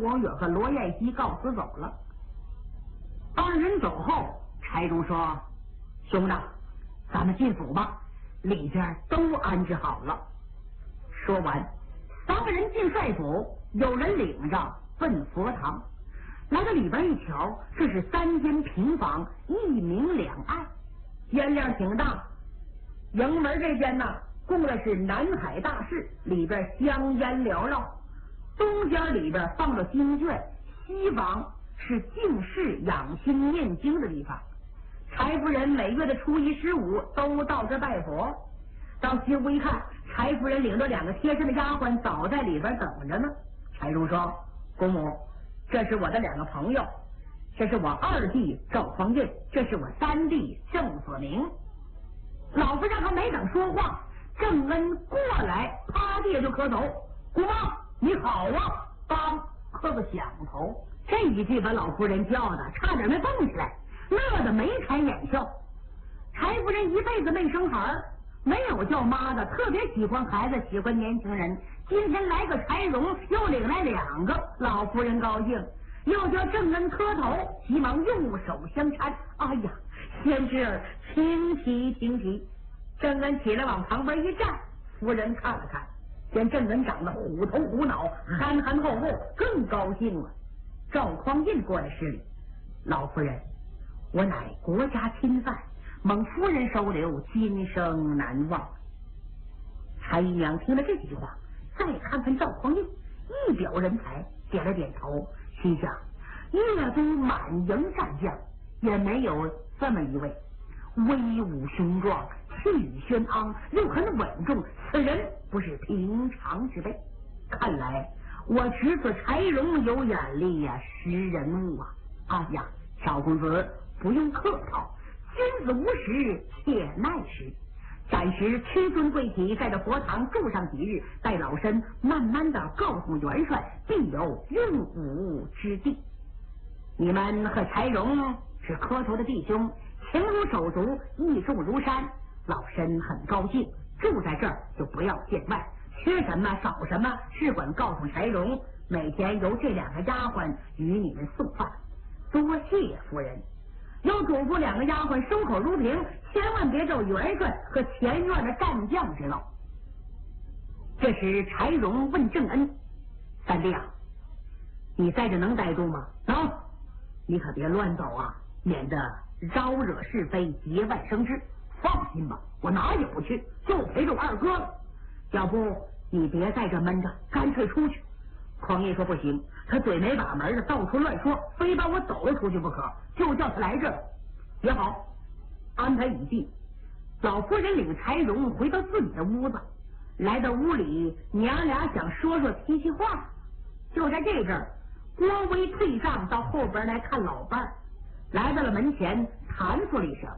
光远和罗彦熙告辞走了。二人走后，柴荣说：“兄长，咱们进府吧，里边都安置好了。”说完，三个人进帅府，有人领着奔佛堂。来到里边一瞧，这是3间平房，一明两暗，间量挺大。迎门这间呢，供的是南海大士，里边香烟缭绕；东间里边放着经卷，西房是净室养心念经的地方。柴夫人每月的初1、15都到这拜佛。到西屋一看，柴夫人领着2个贴身的丫鬟早在里边等着呢。柴荣说：“公母，这是我的2个朋友，这是我2弟赵匡胤，这是我3弟郑子明。”老夫让他没等说话，郑恩过来，趴地就磕头：“姑妈你好啊！”当磕个响头。这一句把老夫人叫的差点没蹦起来，乐得眉开眼笑。柴夫人一辈子没生孩，没有叫妈的，特别喜欢孩子，喜欢年轻人。今天来个柴荣，又领来2个，老夫人高兴，又叫郑恩磕头，急忙用手相搀。哎呀，贤侄儿，请起，请起。郑恩起来往旁边一站，夫人看了看，见郑恩长得虎头虎脑，憨憨厚厚，更高兴了。赵匡胤过来施礼：“老夫人，我乃国家亲犯，蒙夫人收留，今生难忘。”柴姨娘听了这几句话，再看看赵匡胤，一表人才，点了点头，心想：阅都满营战将，也没有这么一位，威武雄壮，气宇轩昂，又很稳重，此人不是平常之辈。看来我侄子柴荣有眼力呀，识人物啊！哎呀，赵公子不用客套，君子无时且耐时。暂时屈尊贵体，在这佛堂住上几日，待老身慢慢的告诉元帅，必有用武之地。你们和柴荣是磕头的弟兄，情如手足，义重如山，老身很高兴。住在这儿就不要见外，缺什么少什么，只管告诉柴荣，每天由这2个丫鬟与你们送饭。多谢夫人。又嘱咐2个丫鬟收口如瓶，千万别受元帅和前院的战将知道。这时柴荣问郑恩：“三弟啊，你在这能待住吗？能，你可别乱走啊，免得招惹是非，节外生枝。放心吧，我哪也不去，就陪着我2哥了。要不你别在这闷着，干脆出去。”匡胤说：“不行，他嘴没把门的，到处乱说，非把我走了出去不可，就叫他来这儿。也好，安排已毕。”老夫人领柴荣回到自己的屋子，来到屋里，娘俩想说说提起话。就在这阵儿，郭威退帐到后边来看老伴儿，来到了门前，弹说了一声：“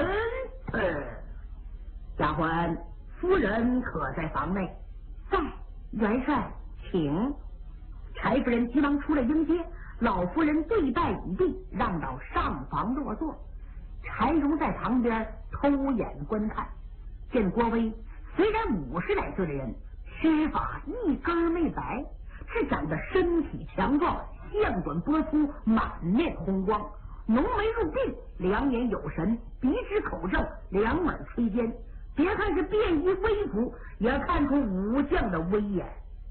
丫鬟，夫人可在房内？”“在，元帅，请。”柴夫人急忙出来迎接，老夫人对拜已毕，让到上房落座。柴荣在旁边偷眼观看，见郭威虽然50来岁的人，须发一根没白，只长得身体强壮，相短波粗，满面红光，浓眉入鬓，两眼有神，鼻直口正，两耳垂肩。别看是便衣微服，也看出武将的威严。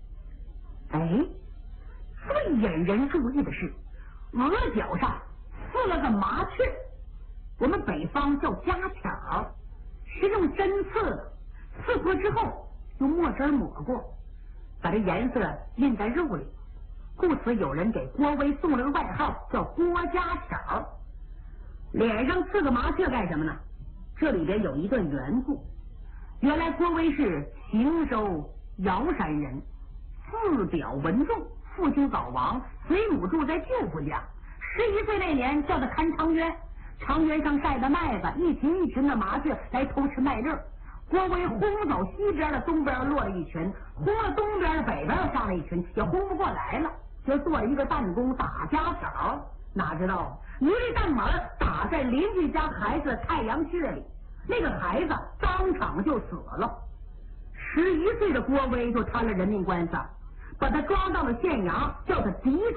最引人注意的是，额角上刺了个麻雀，我们北方叫家巧，是用针刺的，刺破之后用墨汁抹过，把这颜色印在肉里，故此有人给郭威送了个外号，叫郭家巧。脸上刺个麻雀干什么呢？这里边有一段缘故。原来郭威是邢州瑶山人，自表文重，父亲早亡，随母住在舅父家。11岁那年叫他看长垣，长垣上晒的麦子，一群一群的麻雀来偷吃麦粒儿。郭威轰走西边的，东边落了一群，轰了东边的，北边又上了一群，也轰不过来了，就做了一个弹弓打家巧。哪知道一粒弹丸打在邻居家孩子的太阳穴里，那个孩子当场就死了。11岁的郭威就摊了人命官司，把他抓到了县衙，叫他抵